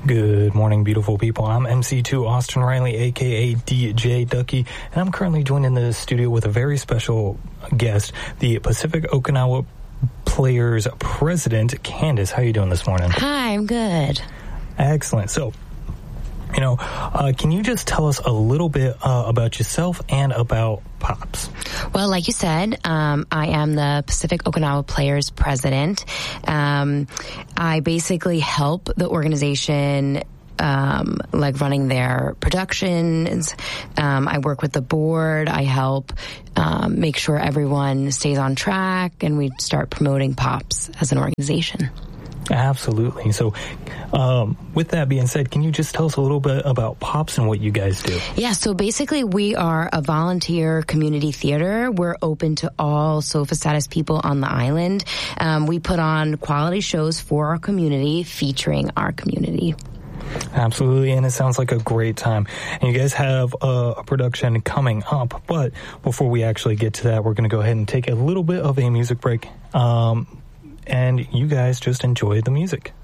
Good morning, beautiful people. I'm MC2 Austin Riley, a.k.a. DJ Ducky, and I'm currently joined in the studio with a very special guest, the Pacific Okinawa Players President, Candace. How are you doing this morning? Hi, I'm good. Excellent. So, can you just tell us a little bit about yourself and about Pops? Well, like you said, I am the Pacific Okinawa Players President. I basically help the organization like running their productions. I work with the board. I help make sure everyone stays on track, and we start promoting Pops as an organization. Absolutely. So, with that being said, can you just tell us a little bit about Pops and what you guys do? Yeah, so basically we are a volunteer community theater. We're open to all SOFA status people on the island. We put on quality shows for our community, featuring our community. Absolutely, and it sounds like a great time. And you guys have a production coming up, but before we actually get to that, we're going to go ahead and take a little bit of a music break. And you guys just enjoy the music.